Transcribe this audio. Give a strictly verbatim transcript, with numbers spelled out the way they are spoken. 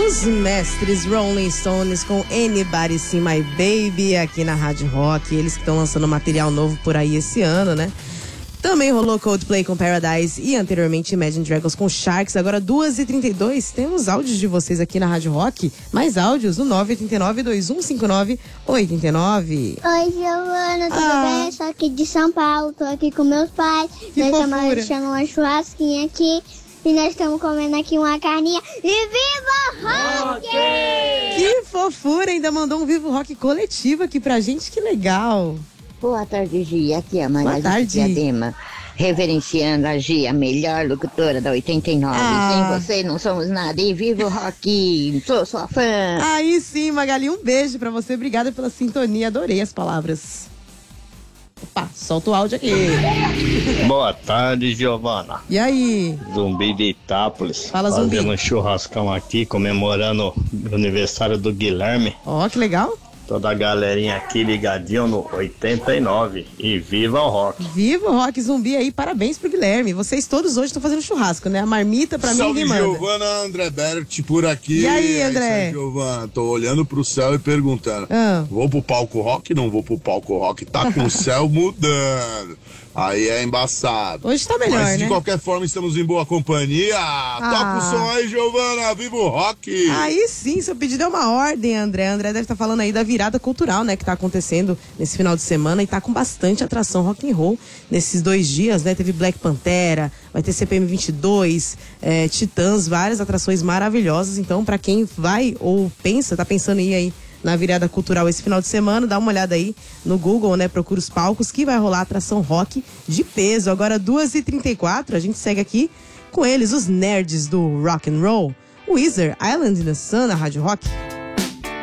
Os mestres Rolling Stones com Anybody See My Baby aqui na Rádio Rock. Eles que estão lançando material novo por aí esse ano, né? Também rolou Coldplay com Paradise e anteriormente Imagine Dragons com Sharks. Agora duas e trinta e dois, temos áudios de vocês aqui na Rádio Rock. Mais áudios no nove oito nove, dois um cinco nove, oito nove. Oi, Giovana, tudo Ah. bem? Eu sou aqui de São Paulo, tô aqui com meus pais. Que nós fofura. estamos deixando uma churrasquinha aqui e nós estamos comendo aqui uma carninha. E viva rock! Que fofura, ainda mandou um Vivo Rock coletivo aqui pra gente, que legal. Boa tarde, Gia. Aqui é a Maria Boa tarde. Diadema, reverenciando a Gia, a melhor locutora da oitenta e nove. Ah. Sem você não somos nada. E viva o rock! Sou sua fã! Aí sim, Magali, um beijo pra você. Obrigada pela sintonia, adorei as palavras. Opa, solta o áudio aqui. Boa tarde, Giovana. E aí? Zumbi de Itápolis. Fala, Zumbi. Fazendo um churrascão aqui, comemorando o aniversário do Guilherme. Ó, que legal. Toda a galerinha aqui ligadinho no oitenta e nove. E viva o rock. Viva o Rock Zumbi aí, parabéns pro Guilherme. Vocês todos hoje estão fazendo churrasco, né? A marmita pra mim Salve, ninguém manda. Giovana, André Bert por aqui. E aí, André? É isso aí, Giovana, tô olhando pro céu e perguntando, Ah. vou pro palco rock? Não vou pro palco rock, tá com o céu mudando. Aí é embaçado. Hoje tá melhor, Mas de né? qualquer forma estamos em boa companhia. Toca o som aí, Giovana, viva o rock. Aí sim, seu pedido é uma ordem, André. André deve estar falando aí da virada cultural, né, que tá acontecendo nesse final de semana e tá com bastante atração rock and roll nesses dois dias, né? Teve Black Pantera, vai ter C P M vinte e dois, é, Titãs, várias atrações maravilhosas. Então, pra quem vai ou pensa, tá pensando em ir aí na virada cultural esse final de semana, dá uma olhada aí no Google, né? Procura os palcos que vai rolar atração rock de peso. Agora duas e trinta e quatro, a gente segue aqui com eles, os nerds do rock and roll, Weezer, Island in the Sun, na Rádio Rock.